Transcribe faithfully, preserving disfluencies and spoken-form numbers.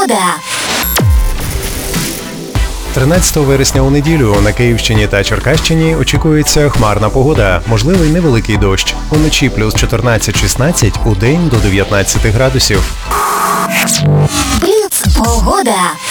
Погода. тринадцятого вересня у неділю на Київщині та Черкащині очікується хмарна погода, можливий невеликий дощ. Уночі плюс чотирнадцять шістнадцять, удень до дев'ятнадцяти градусів. Бліц. Погода.